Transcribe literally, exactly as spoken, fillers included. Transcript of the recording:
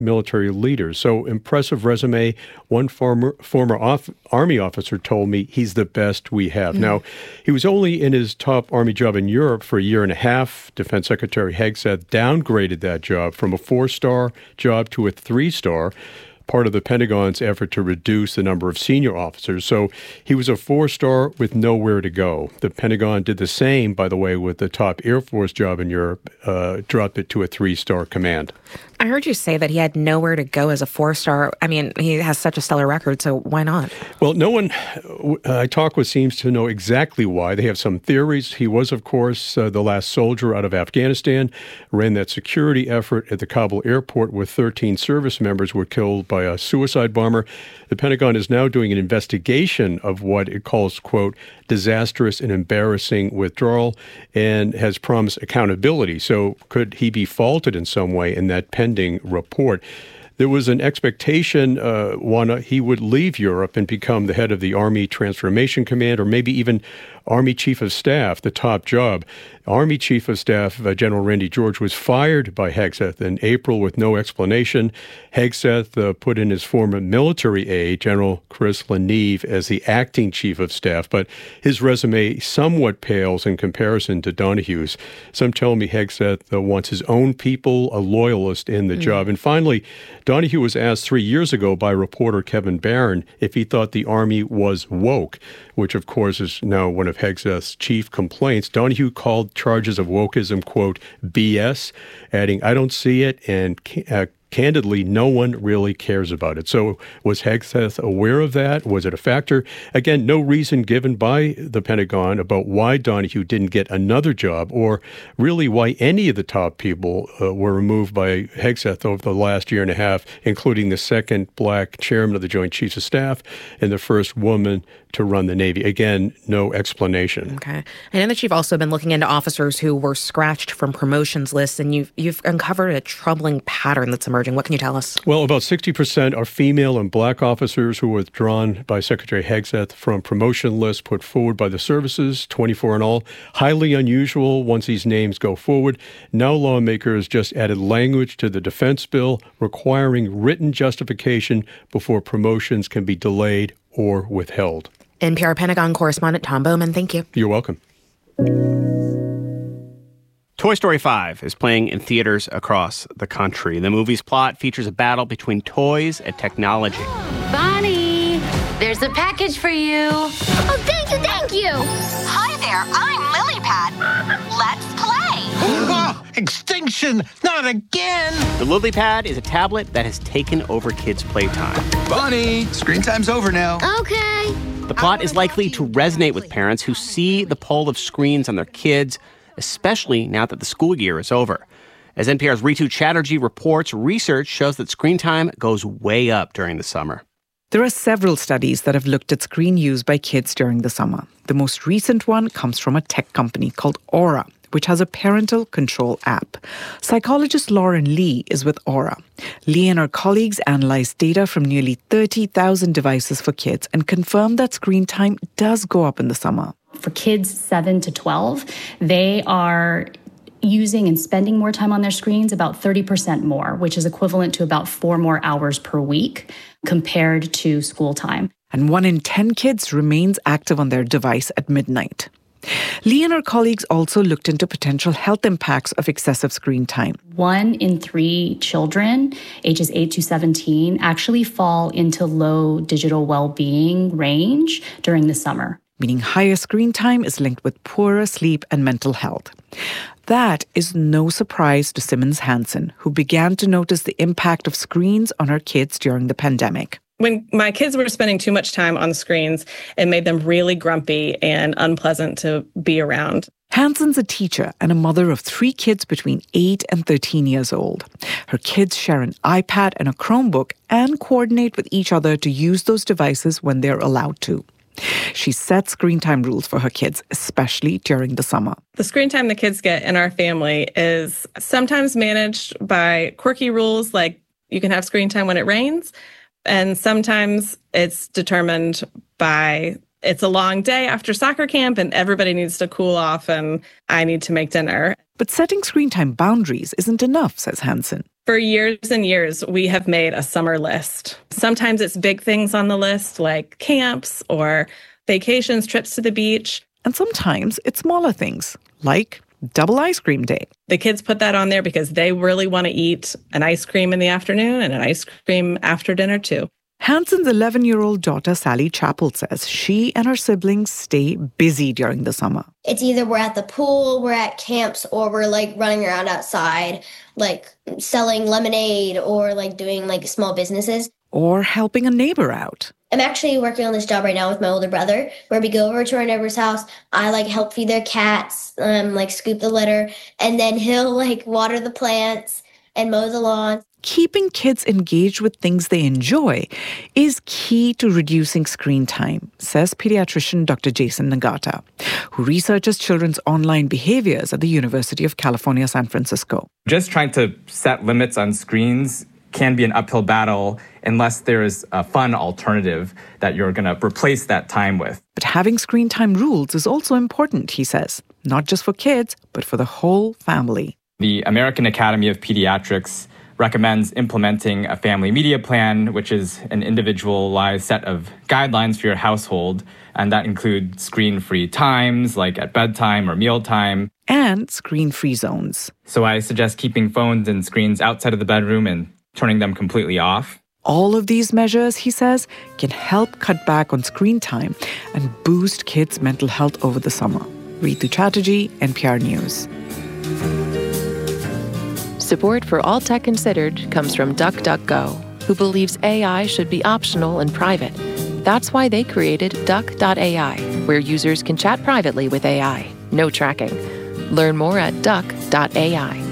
military leaders. So impressive resume. One former former off, Army officer told me he's the best we have. Mm-hmm. Now, he was only in his top Army job in Europe for a year and a half. Defense Secretary Hegseth downgraded that job from a four-star job to a three-star, part of the Pentagon's effort to reduce the number of senior officers. So he was a four-star with nowhere to go. The Pentagon did the same, by the way, with the top Air Force job in Europe, uh, dropped it to a three-star command. I heard you say that he had nowhere to go as a four-star. I mean, he has such a stellar record, so why not? Well, no one uh, I talk with seems to know exactly why. They have some theories. He was, of course, uh, the last soldier out of Afghanistan, ran that security effort at the Kabul airport where thirteen service members were killed by a suicide bomber. The Pentagon is now doing an investigation of what it calls, quote, disastrous and embarrassing withdrawal, and has promised accountability. So could he be faulted in some way in that pending report? There was an expectation uh, Juana, he would leave Europe and become the head of the Army Transformation Command, or maybe even Army Chief of Staff, the top job. Army Chief of Staff uh, General Randy George was fired by Hegseth in April with no explanation. Hegseth uh, put in his former military aide, General Chris Leneve, as the acting Chief of Staff, but his resume somewhat pales in comparison to Donahue's. Some tell me Hegseth uh, wants his own people, a loyalist in the mm. job. And finally, Donahue was asked three years ago by reporter Kevin Barron if he thought the Army was woke, which, of course, is now one of Hegseth's chief complaints. Donahue called charges of wokeism, quote, B S, adding, I don't see it, and uh, candidly, no one really cares about it. So was Hegseth aware of that? Was it a factor? Again, no reason given by the Pentagon about why Donahue didn't get another job, or really why any of the top people uh, were removed by Hegseth over the last year and a half, including the second black chairman of the Joint Chiefs of Staff and the first woman to run the Navy. Again, no explanation. Okay. I know that you've also been looking into officers who were scratched from promotions lists, and you've, you've uncovered a troubling pattern that's emerging. What can you tell us? Well, about sixty percent are female and black officers who were withdrawn by Secretary Hegseth from promotion lists put forward by the services, twenty-four in all. Highly unusual once these names go forward. Now lawmakers just added language to the defense bill requiring written justification before promotions can be delayed or withheld. N P R Pentagon correspondent Tom Bowman, thank you. You're welcome. Toy Story five is playing in theaters across the country. The movie's plot features a battle between toys and technology. Bonnie, there's a package for you. Oh, thank you, thank you. Hi there, I'm Lilypad. Let's play. Oh, extinction, not again. The Lilypad is a tablet that has taken over kids' playtime. Bonnie, screen time's over now. Okay. The plot is likely to resonate with parents who see the pull of screens on their kids, especially now that the school year is over. As N P R's Ritu Chatterjee reports, research shows that screen time goes way up during the summer. There are several studies that have looked at screen use by kids during the summer. The most recent one comes from a tech company called Aura, which has a parental control app. Psychologist Lauren Lee is with Aura. Lee and her colleagues analyzed data from nearly thirty thousand devices for kids and confirmed that screen time does go up in the summer. For kids seven to twelve, they are using and spending more time on their screens, about thirty percent more, which is equivalent to about four more hours per week compared to school time. And one in ten kids remains active on their device at midnight. Lee and her colleagues also looked into potential health impacts of excessive screen time. One in three children, ages eight to seventeen, actually fall into low digital well-being range during the summer. Meaning higher screen time is linked with poorer sleep and mental health. That is no surprise to Simmons Hansen, who began to notice the impact of screens on her kids during the pandemic. When my kids were spending too much time on screens, it made them really grumpy and unpleasant to be around. Hansen's a teacher and a mother of three kids between eight and thirteen years old. Her kids share an iPad and a Chromebook and coordinate with each other to use those devices when they're allowed to. She sets screen time rules for her kids, especially during the summer. The screen time the kids get in our family is sometimes managed by quirky rules, like you can have screen time when it rains. And sometimes it's determined by it's a long day after soccer camp and everybody needs to cool off and I need to make dinner. But setting screen time boundaries isn't enough, says Hansen. For years and years, we have made a summer list. Sometimes it's big things on the list, like camps or vacations, trips to the beach. And sometimes it's smaller things, like double ice cream day. The kids put that on there because they really want to eat an ice cream in the afternoon and an ice cream after dinner, too. Hansen's eleven-year-old daughter, Sally Chappell, says she and her siblings stay busy during the summer. It's either we're at the pool, we're at camps, or we're like running around outside, like selling lemonade or like doing like small businesses. Or helping a neighbor out. I'm actually working on this job right now with my older brother, where we go over to our neighbor's house. I like help feed their cats, um, like scoop the litter, and then he'll like water the plants and mow the lawn. Keeping kids engaged with things they enjoy is key to reducing screen time, says pediatrician Doctor Jason Nagata, who researches children's online behaviors at the University of California, San Francisco. Just trying to set limits on screens can be an uphill battle unless there is a fun alternative that you're going to replace that time with. But having screen time rules is also important, he says, not just for kids, but for the whole family. The American Academy of Pediatrics recommends implementing a family media plan, which is an individualized set of guidelines for your household, and that includes screen-free times, like at bedtime or mealtime. And screen-free zones. So I suggest keeping phones and screens outside of the bedroom and turning them completely off. All of these measures, he says, can help cut back on screen time and boost kids' mental health over the summer. Ritu Chatterjee, N P R News. Support for All Tech Considered comes from DuckDuckGo, who believes A I should be optional and private. That's why they created Duck dot A I, where users can chat privately with A I. No tracking. Learn more at Duck dot A I.